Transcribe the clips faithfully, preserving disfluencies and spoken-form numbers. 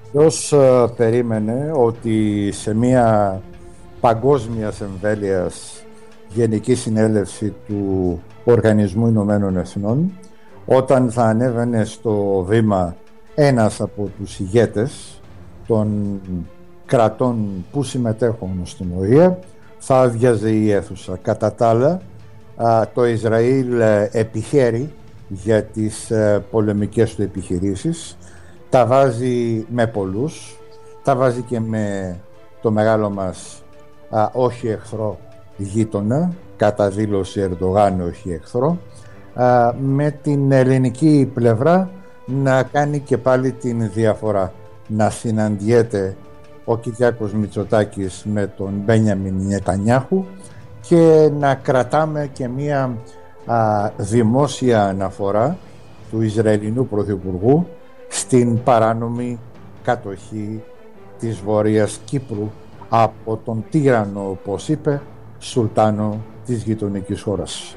Ποιος ε, περίμενε ότι σε μια παγκόσμια εμβέλειας Γενική Συνέλευση του Οργανισμού Ηνωμένων Εθνών, όταν θα ανέβαινε στο βήμα ένας από τους ηγέτες των κρατών που συμμετέχουν στην Ο Ε Ε, θα άδειαζε η αίθουσα. Κατά τα άλλα, το Ισραήλ επιχαίρει για τις πολεμικές του επιχειρήσεις, τα βάζει με πολλούς, τα βάζει και με το μεγάλο μας α, όχι εχθρό γείτονα, κατά δήλωση Ερντογάν όχι εχθρό, α, με την ελληνική πλευρά να κάνει και πάλι την διαφορά, να συναντιέται ο Κυριάκος Μητσοτάκης με τον Μπένιαμιν Νετανιάχου και να κρατάμε και μία α, δημόσια αναφορά του Ισραηλινού Πρωθυπουργού στην παράνομη κατοχή της Βόρειας Κύπρου από τον τύραννο, όπως είπε, Σουλτάνο της γειτονικής χώρας.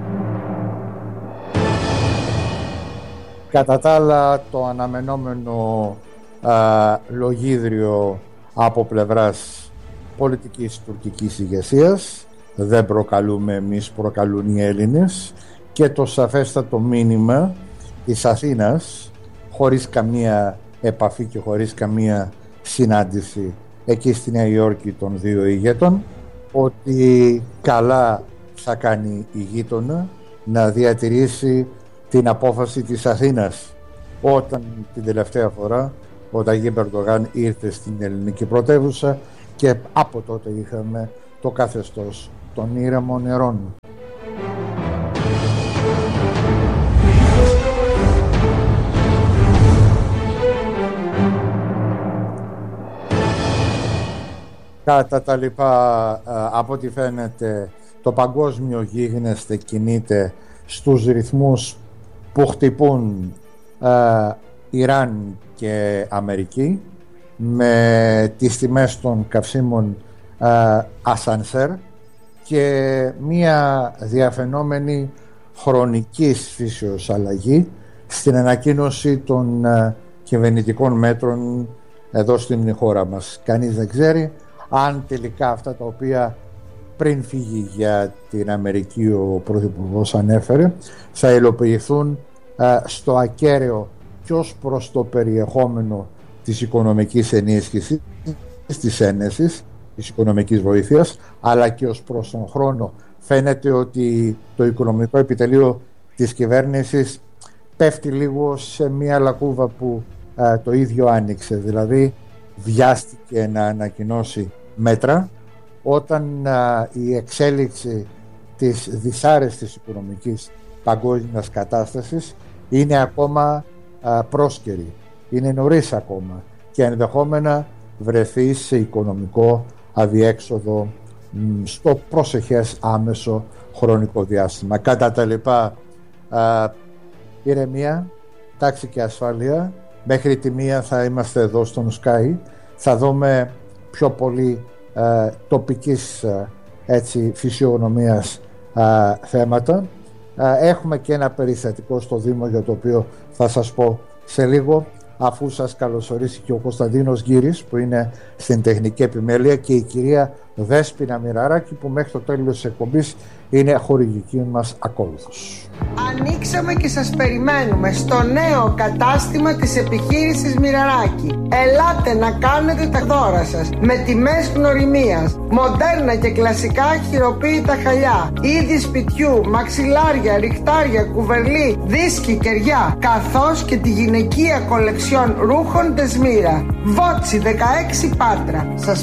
Κατά τα άλλα, το αναμενόμενο α, λογίδριο από πλευράς πολιτικής τουρκικής ηγεσίας, δεν προκαλούμε εμείς, προκαλούν οι Έλληνες, και το σαφέστατο μήνυμα της Αθήνας, χωρίς καμία επαφή και χωρίς καμία συνάντηση εκεί στη Νέα Υόρκη των δύο ηγέτων, ότι καλά θα κάνει η γείτονα να διατηρήσει την απόφαση της Αθήνας όταν την τελευταία φορά ο Ταγίπ Ερντογάν ήρθε στην ελληνική πρωτεύουσα, και από τότε είχαμε το καθεστώς των ήρεμων νερών. Κατά τα λοιπά, από ό,τι φαίνεται, το παγκόσμιο γίγνεσθε κινείται στους ρυθμούς που χτυπούν ε, Ιράν και Αμερική, με τις τιμές των καυσίμων ε, ασανσέρ και μία διαφαινόμενη χρονικής φύσεως αλλαγή στην ανακοίνωση των ε, κυβερνητικών μέτρων εδώ στην χώρα μας. Κανείς δεν ξέρει αν τελικά αυτά τα οποία πριν φύγει για την Αμερική ο Πρωθυπουργός ανέφερε θα υλοποιηθούν α, στο ακέραιο και ως προς το περιεχόμενο της οικονομικής ενίσχυσης, της ένεσης, της οικονομικής βοήθειας, αλλά και ως προς τον χρόνο. Φαίνεται ότι το οικονομικό επιτελείο της κυβέρνησης πέφτει λίγο σε μια λακκούβα που α, το ίδιο άνοιξε, δηλαδή βιάστηκε να ανακοινώσει μέτρα όταν α, η εξέλιξη της δυσάρεστης οικονομικής παγκόσμιας κατάστασης είναι ακόμα α, πρόσκαιρη, είναι νωρίς ακόμα και ενδεχόμενα βρεθεί σε οικονομικό αδιέξοδο μ, στο προσεχές άμεσο χρονικό διάστημα. Κατά τα λοιπά, α, ηρεμία, τάξη και ασφάλεια. Μέχρι τη μία θα είμαστε εδώ στον Sky, θα δούμε πιο πολύ ε, τοπικής ε, έτσι, φυσιογνωμίας ε, θέματα. Ε, έχουμε και ένα περιστατικό στο Δήμο για το οποίο θα σας πω σε λίγο, αφού σας καλωσορίσει και ο Κωνσταντίνος Γκύρης που είναι στην τεχνική επιμέλεια και η κυρία Δέσποινα Μοιραράκη που μέχρι το τέλος της εκπομπής είναι χορηγική μας ακόλουθος. Ανοίξαμε και σας περιμένουμε στο νέο κατάστημα της επιχείρησης Μοιραράκη. Ελάτε να κάνετε τα δώρα σας με τιμές γνωριμίας, μοντέρνα και κλασικά χειροποίητα χαλιά, είδη σπιτιού, μαξιλάρια, ριχτάρια, κουβερλί, δίσκοι, κεριά, καθώς και τη γυναικεία κολεξιόν ρούχων Τεσμύρα. Βότσι δεκαέξι Πάτρα. Σας